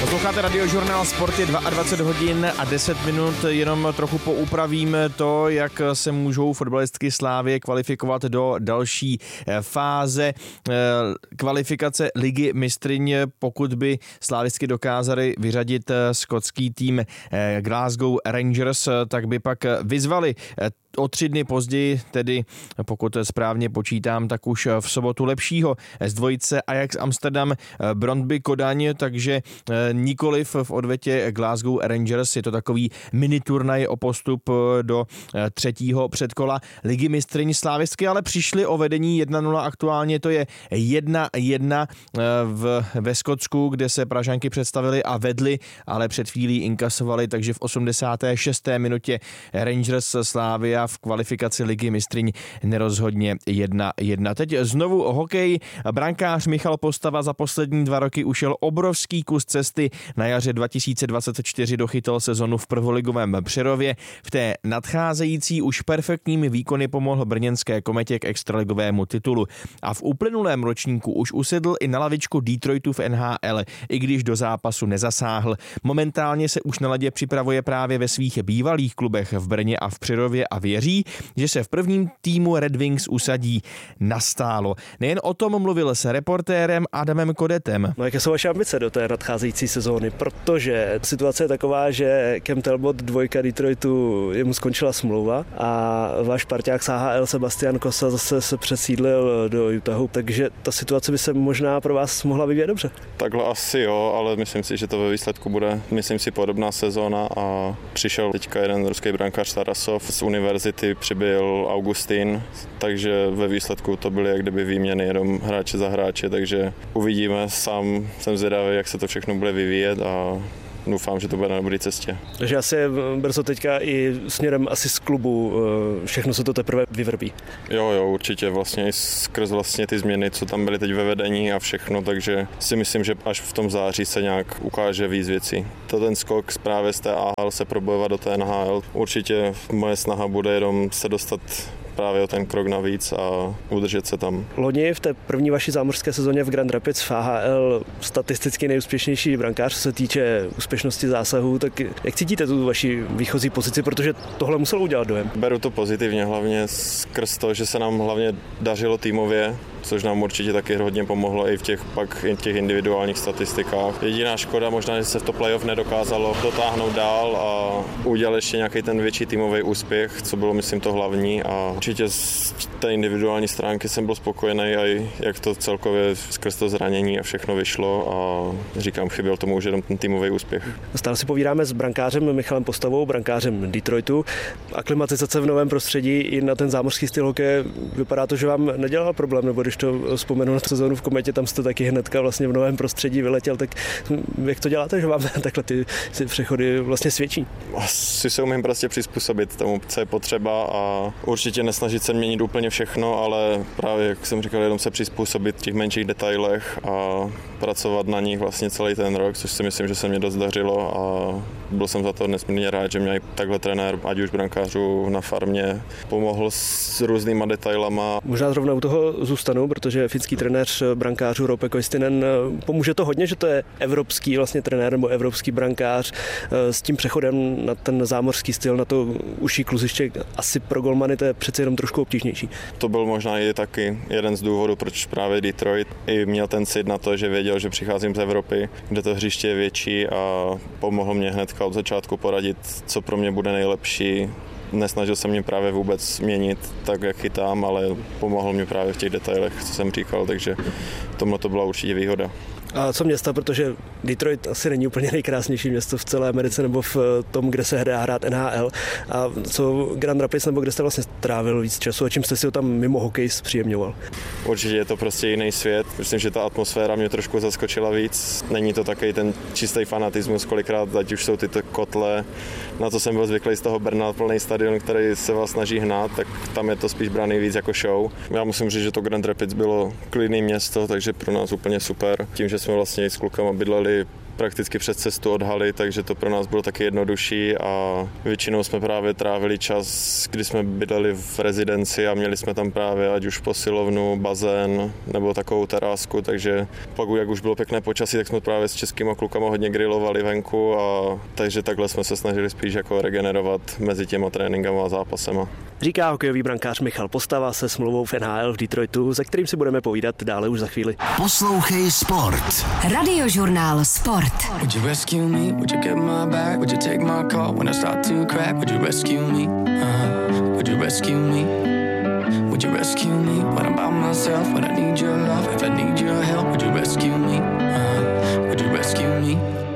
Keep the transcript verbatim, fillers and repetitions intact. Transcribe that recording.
Posloucháte Radiožurnál Sport, je dvacet dva hodin a deset minut, jenom trochu poupravím to, jak se můžou fotbalistky Slávie kvalifikovat do další fáze kvalifikace Ligy mistryň, pokud by slávistky dokázali vyřadit skotský tým Glasgow Rangers, tak by pak vyzvali o tři dny později, tedy pokud správně počítám, tak už v sobotu lepšího z dvojice Ajax Amsterdam Brøndby Kodaň, takže nikoliv v odvetě Glasgow Rangers, je to takový mini turnaj o postup do třetího předkola Ligy mistryň. Slávistky ale přišly o vedení jedna nula, aktuálně to je jedna jedna v, ve Skotsku, kde se Pražanky představili a vedli, ale před chvílí inkasovali, takže v osmdesáté šesté minutě Rangers Slavia v kvalifikaci Ligy mistryň nerozhodně jedna jedna. Teď znovu hokej. Brankář Michal Postava za poslední dva roky ušel obrovský kus cesty. Na jaře dva tisíce dvacet čtyři dochytal sezonu v prvoligovém Přerově. V té nadcházející už perfektními výkony pomohl brněnské Kometě k extraligovému titulu. A v uplynulém ročníku už usedl i na lavičku Detroitu v N H L, i když do zápasu nezasáhl. Momentálně se už na ledě připravuje právě ve svých bývalých klubech v Brně a v Přerově a věří, že se v prvním týmu Red Wings usadí nastálo. Nejen o tom mluvil s reportérem Adamem Kodetem. No, jaké jsou vaše ambice do té nadcházející sezóny? Protože situace je taková, že Cam Talbot, dvojka Detroitu, jemu skončila smlouva a váš parťák z H H L Sebastian Kosa zase se přesídlil do Utahu, takže ta situace by se možná pro vás mohla vyvíjet dobře. Takhle asi jo, ale myslím si, že to ve výsledku bude, myslím si, podobná sezóna a přišel teďka jeden ruský brankář Tarasov z univerzity, přibyl Augustín, takže ve výsledku to byly jak kdyby výměny jenom hráče za hráče, takže uvidíme, sám jsem zvědavý, jak se to všechno bude vyvíjet a doufám, že to bude na dobré cestě. Takže asi brzo teďka i směrem asi z klubu všechno se to teprve vyvrbí. Jo, jo, určitě vlastně i skrz vlastně ty změny, co tam byly teď ve vedení a všechno, takže si myslím, že až v tom září se nějak ukáže víc věcí. To ten skok právě z té A H L se probojovat do té N H L. Určitě moje snaha bude jenom se dostat právě o ten krok navíc a udržet se tam. Loni v té první vaší zámořské sezóně v Grand Rapids v A H L statisticky nejúspěšnější brankář, co se týče úspěšnosti zásahů, tak jak cítíte tu vaši výchozí pozici, protože tohle muselo udělat dojem? Beru to pozitivně, hlavně skrz to, že se nám hlavně dařilo týmově, což nám určitě taky hodně pomohlo i v těch pak i těch individuálních statistikách. Jediná škoda možná, že se v to playoff nedokázalo dotáhnout dál a udělat ještě nějaký ten větší týmový úspěch, co bylo myslím to hlavní a určitě z té individuální stránky jsem byl spokojený a jak to celkově skrz to zranění a všechno vyšlo a říkám, chyběl tomu už jenom ten týmový úspěch. Stále si povídáme s brankářem Michalem Postavou, brankářem Detroitu. Aklimatizace v novém prostředí i na ten zámořský styl hokeje, vypadá to, že vám nedělal problém, nebo když to vzpomenu na sezónu v Kometě, tam jste taky hnedka vlastně v novém prostředí vyletěl, tak jak to děláte, že vám takhle ty, ty přechody vlastně svědčí? Asi se umím prostě přizpůsobit tomu, co je potřeba a určitě nesnažit se měnit úplně všechno, ale právě, jak jsem říkal, jenom se přizpůsobit v těch menších detailech a pracovat na nich vlastně celý ten rok, což si myslím, že se mě dost dařilo a byl jsem za to nesmírně rád, že mě takhle trenér, ať už brankářů na farmě, pomohl s různýma detailama. Možná zrovna u toho zůstanu, protože finský trenér brankářů Roope Koistinen, pomůže to hodně, že to je evropský vlastně trenér nebo evropský brankář s tím přechodem na ten zámořský styl, na to užší kluziště, asi pro golmany to je přece jenom trošku obtížnější. To byl možná i taky jeden z důvodů, proč právě Detroit i měl ten cit na to, že věděl, že přicházím z Evropy, kde to hřiště je větší a pomohl mě hnedka od začátku poradit, co pro mě bude nejlepší. Nesnažil se mě právě vůbec měnit tak, jak chytám, ale pomohl mě právě v těch detailech, co jsem říkal, takže tomhle to byla určitě výhoda. A co města, protože Detroit asi není úplně nejkrásnější město v celé Americe nebo v tom, kde se hraje hrát N H L. A co Grand Rapids, nebo kde jste vlastně trávil víc času a čím jste si ho tam mimo hokej zpříjemňoval? Určitě je to prostě jiný svět. Myslím, že ta atmosféra mě trošku zaskočila víc. Není to takový ten čistý fanatismus, kolikrát, ať už jsou ty kotle. Na to jsem byl zvyklý z toho Brna, plný stadion, který se vás snaží hnát, tak tam je to spíš braný víc jako show. Já musím říct, že to Grand Rapids bylo klidné město, takže pro nás úplně super. Tím, že jsme vlastně s klukama bydleli prakticky přes cestu od haly, takže to pro nás bylo taky jednodušší a většinou jsme právě trávili čas, kdy jsme bydleli v rezidenci a měli jsme tam právě ať už posilovnu, bazén nebo takovou terásku, takže pak, jak už bylo pěkné počasí, tak jsme právě s českýma klukama hodně grilovali venku a takže takhle jsme se snažili spíš jako regenerovat mezi těma tréninkama a zápasema. Říká hokejový brankář Michal Postava se smlouvou v N H L v Detroitu, se kterým si budeme povídat dále už za chvíli. Poslouchej Sport. Radiožurnál Sport. Would you rescue me? Would you get my back? Would you take my call when I start to crack? Would you rescue me? Uh-huh. Would you rescue me? Would you rescue me when I'm by myself? When I need your love, if I need your help, would you rescue me? Uh-huh. Would you rescue me?